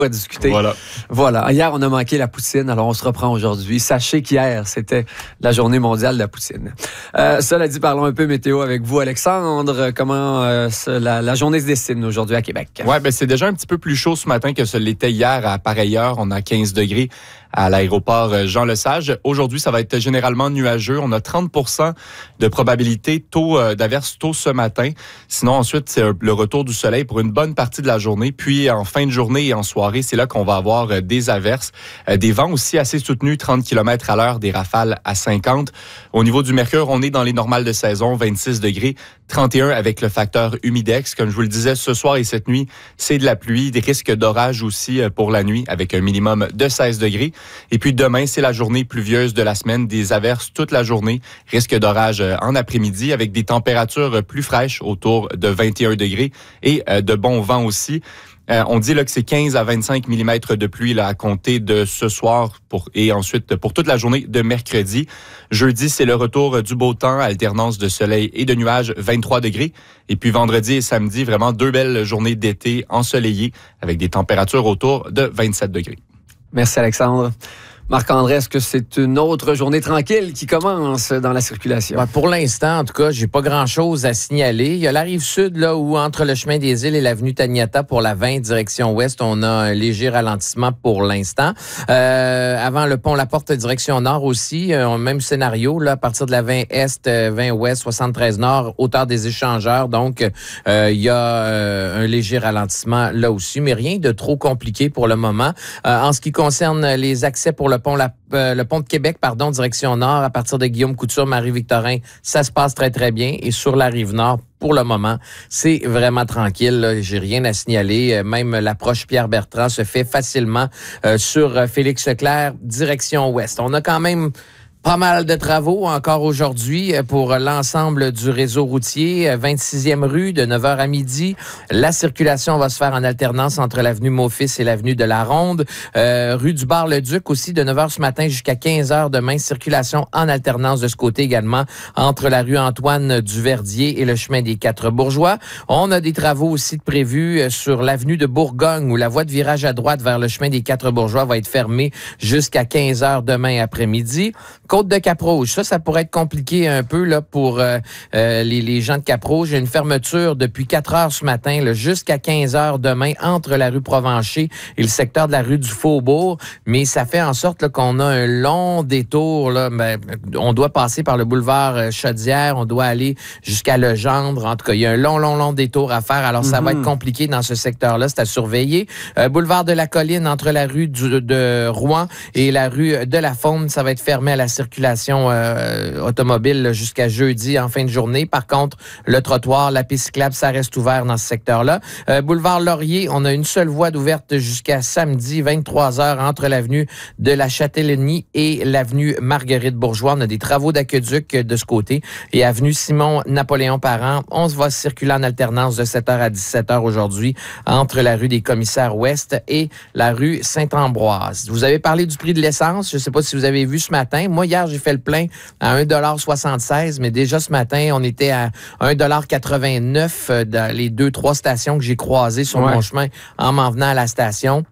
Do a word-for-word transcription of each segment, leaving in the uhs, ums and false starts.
à discuter. Voilà. Voilà. Hier, on a manqué la poutine, alors on se reprend aujourd'hui. Sachez qu'hier, c'était la journée mondiale de la poutine. Euh, cela dit, parlons un peu météo avec vous, Alexandre. Comment euh, la, la journée se dessine aujourd'hui à Québec? Oui, ben c'est déjà un petit peu plus chaud ce matin que ce l'était hier à pareille heure. On a quinze degrés à l'aéroport Jean-Lesage. Aujourd'hui, ça va être généralement nuageux. On a trente pour cent de probabilité tôt euh, d'averse tôt ce matin. Sinon, ensuite, c'est le retour du soleil pour une bonne partie de la journée. Puis, en fin de journée et en soirée, c'est là qu'on va avoir euh, des averses. Euh, des vents aussi assez soutenus, trente kilomètres à l'heure, des rafales à cinquante. Au niveau du mercure, on est dans les normales de saison, vingt-six degrés, trente et un avec le facteur humidex. Comme je vous le disais, ce soir et cette nuit, c'est de la pluie, des risques d'orage aussi pour la nuit avec un minimum de seize degrés. Et puis demain, c'est la journée pluvieuse de la semaine, des averses toute la journée, risque d'orage en après-midi avec des températures plus fraîches autour de vingt et un degrés et de bons vents aussi. Euh, on dit là que c'est quinze à vingt-cinq millimètres de pluie là, à compter de ce soir pour, et ensuite pour toute la journée de mercredi. Jeudi, c'est le retour du beau temps, alternance de soleil et de nuages, vingt-trois degrés. Et puis vendredi et samedi, vraiment deux belles journées d'été ensoleillées avec des températures autour de vingt-sept degrés. Merci Alexandre. Marc-André, est-ce que c'est une autre journée tranquille qui commence dans la circulation? Ouais, pour l'instant, en tout cas, j'ai pas grand-chose à signaler. Il y a la rive sud, là, où entre le chemin des Îles et l'avenue Taniata pour la vingt, direction ouest, on a un léger ralentissement pour l'instant. Euh, avant le pont La Porte, direction nord aussi, euh, même scénario, là, à partir de la vingt est, vingt ouest, soixante-treize nord, hauteur des échangeurs. Donc, euh, il y a euh, un léger ralentissement là aussi, mais rien de trop compliqué pour le moment. Euh, en ce qui concerne les accès pour le pont La, euh, le pont de Québec, pardon, direction nord, à partir de Guillaume Couture, Marie-Victorin, ça se passe très, très bien. Et sur la rive nord, pour le moment, c'est vraiment tranquille. Là. J'ai rien à signaler. Même l'approche Pierre-Bertrand se fait facilement euh, sur Félix Leclerc, direction ouest. On a quand même pas mal de travaux encore aujourd'hui pour l'ensemble du réseau routier. vingt-sixième rue de neuf heures à midi. La circulation va se faire en alternance entre l'avenue Maufis et l'avenue de la Ronde. Euh, rue du Bar-le-Duc aussi de neuf heures ce matin jusqu'à quinze heures demain. Circulation en alternance de ce côté également entre la rue Antoine-Duverdier et le chemin des Quatre-Bourgeois. On a des travaux aussi prévus sur l'avenue de Bourgogne où la voie de virage à droite vers le chemin des Quatre-Bourgeois va être fermée jusqu'à quinze heures demain après-midi. Côte de Cap-Rouge, ça, ça pourrait être compliqué un peu là pour euh, euh, les, les gens de Cap-Rouge. Il y a une fermeture depuis quatre heures ce matin là, jusqu'à quinze heures demain entre la rue Provencher et le secteur de la rue du Faubourg. Mais ça fait en sorte là, qu'on a un long détour. Là. Ben, on doit passer par le boulevard Chaudière, on doit aller jusqu'à Legendre. En tout cas, il y a un long, long, long détour à faire. Alors, ça mm-hmm. va être compliqué dans ce secteur-là. C'est à surveiller. Euh, boulevard de la Colline entre la rue du, de Rouen et la rue de la Faune, ça va être fermé à la circulation euh, automobile là, jusqu'à jeudi en fin de journée. Par contre, le trottoir, la piste cyclable, ça reste ouvert dans ce secteur-là. Euh, boulevard Laurier, on a une seule voie d'ouverte jusqu'à samedi, vingt-trois heures, entre l'avenue de la Châtellenie et l'avenue Marguerite-Bourgeois. On a des travaux d'aqueduc de ce côté. Et avenue Simon-Napoléon-Parent, on va circuler en alternance de sept heures à dix-sept heures aujourd'hui entre la rue des Commissaires Ouest et la rue Saint-Ambroise. Vous avez parlé du prix de l'essence. Je ne sais pas si vous avez vu ce matin. Moi, hier, j'ai fait le plein à un dollar soixante-seize, mais déjà ce matin, on était à un dollar quatre-vingt-neuf dans les deux, trois stations que j'ai croisées sur ouais. mon chemin en m'en venant à la station.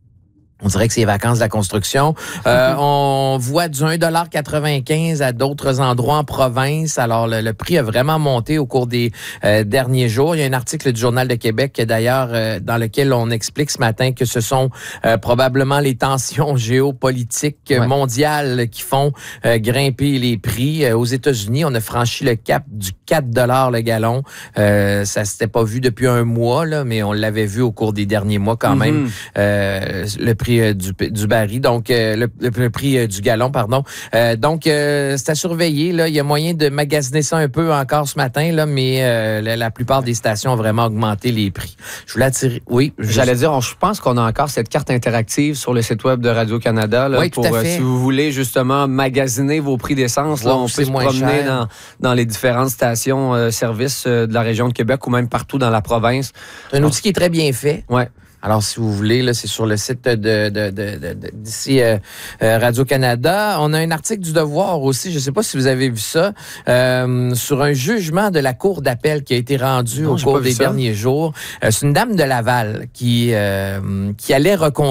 On dirait que c'est les vacances de la construction. Euh, on voit du un dollar quatre-vingt-quinze à d'autres endroits en province. Alors, le, le prix a vraiment monté au cours des euh, derniers jours. Il y a un article du Journal de Québec, d'ailleurs, euh, dans lequel on explique ce matin que ce sont euh, probablement les tensions géopolitiques ouais. mondiales qui font euh, grimper les prix. Euh, aux États-Unis, on a franchi le cap du quatre dollars le gallon. Euh, ça s'était pas vu depuis un mois, là, mais on l'avait vu au cours des derniers mois quand mm-hmm. même. Euh, le prix Du, du baril, donc euh, le, le prix euh, du gallon, pardon. Euh, donc, euh, c'est à surveiller. Là. Il y a moyen de magasiner ça un peu encore ce matin, là, mais euh, la, la plupart des stations ont vraiment augmenté les prix. Je voulais attirer... Oui. J'allais dire, je pense qu'on a encore cette carte interactive sur le site web de Radio-Canada là, oui, pour, tout à fait. Euh, si vous voulez justement magasiner vos prix d'essence. Là, on peut se promener dans, dans les différentes stations euh, services euh, de la région de Québec ou même partout dans la province. C'est un outil qui est très bien fait. Ouais. Alors, si vous voulez, là, c'est sur le site de, de, de, de, de d'ici euh, euh, Radio-Canada. On a un article du Devoir aussi, je ne sais pas si vous avez vu ça, euh, sur un jugement de la Cour d'appel qui a été rendu non, au cours des ça. derniers jours. Euh, c'est une dame de Laval qui, euh, qui allait reconduire